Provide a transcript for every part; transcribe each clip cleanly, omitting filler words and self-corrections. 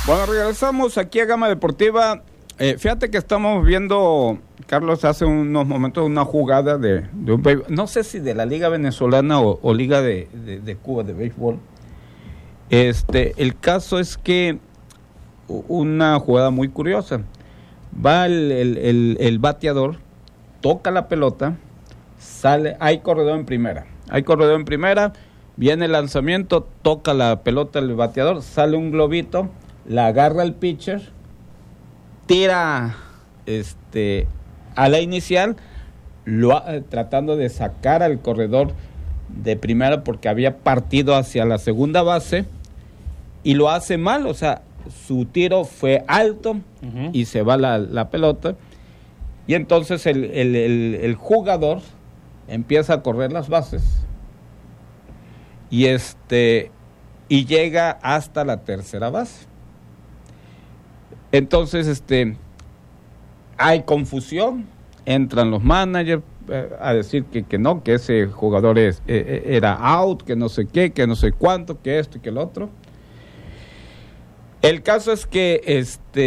Bueno, regresamos aquí a Gama Deportiva. Fíjate que estamos viendo, Carlos, hace unos momentos una jugada de un no sé si de la Liga Venezolana o Liga de Cuba de béisbol. El caso es que una jugada muy curiosa. Va el bateador, toca la pelota, sale, hay corredor en primera, viene el lanzamiento, toca la pelota el bateador, sale un globito, la agarra el pitcher, tira a la inicial, tratando de sacar al corredor de primera porque había partido hacia la segunda base y lo hace mal, o sea, su tiro fue alto y se va la pelota y entonces el jugador empieza a correr las bases y llega hasta la tercera base. Entonces hay confusión, entran los managers a decir que no, que ese jugador era out, que no sé qué, que no sé cuánto, que esto y que el otro. El caso es que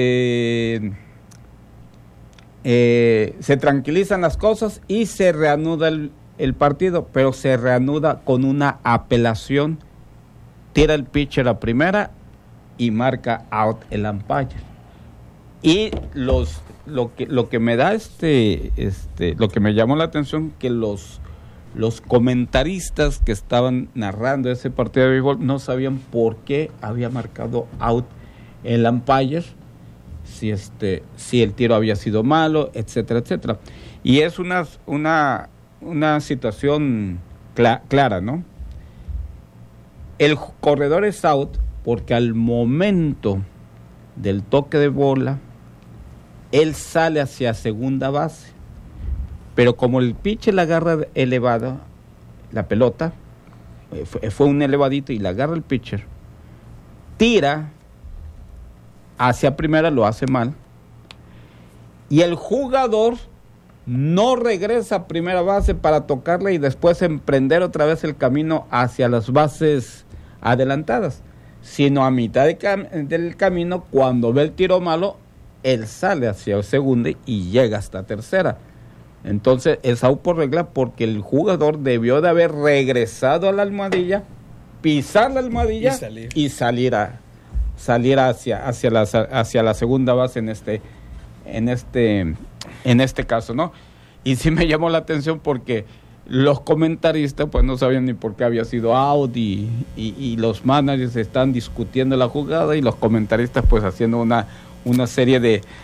se tranquilizan las cosas y se reanuda el partido, pero se reanuda con una apelación. Tira el pitcher a primera y marca out el umpire. Y lo que me da lo que me llamó la atención, que los comentaristas que estaban narrando ese partido de béisbol no sabían por qué había marcado out el umpire, si el tiro había sido malo, etcétera, etcétera. Y es una situación clara, ¿no? El corredor es out porque al momento del toque de bola, él sale hacia segunda base, pero como el pitcher la agarra elevada, la pelota, fue un elevadito y la agarra el pitcher, tira hacia primera, lo hace mal, y el jugador no regresa a primera base para tocarla y después emprender otra vez el camino hacia las bases adelantadas, sino a mitad del camino, cuando ve el tiro malo, él sale hacia segunda y llega hasta tercera. Entonces es out por regla porque el jugador debió de haber regresado a la almohadilla, pisar la almohadilla y salir hacia la segunda base en este caso, ¿no? Y sí me llamó la atención porque los comentaristas pues no sabían ni por qué había sido out y los managers están discutiendo la jugada y los comentaristas pues haciendo una serie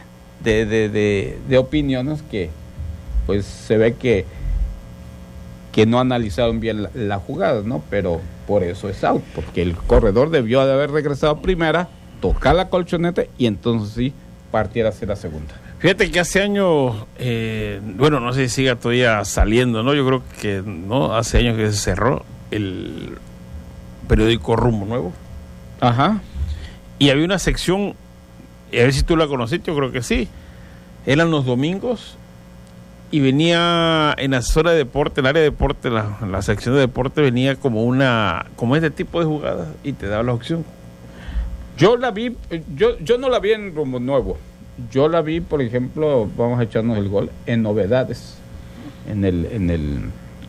de opiniones que pues se ve que no analizaron bien la jugada, ¿no? Pero por eso es out, porque el corredor debió de haber regresado a primera, tocar la colchoneta y entonces sí partir hacia la segunda. Fíjate que hace años, no sé si siga todavía saliendo, ¿no? Yo creo que no, hace años que se cerró el periódico Rumbo Nuevo. Ajá. Y había una sección, a ver si tú la conociste, yo creo que sí. Eran los domingos y venía en la zona de deporte, el área de deporte, la sección de deporte, venía como este tipo de jugadas y te daba la opción. Yo la vi, yo no la vi en Rumbo Nuevo. Yo la vi, por ejemplo, vamos a echarnos el gol, en Novedades, en el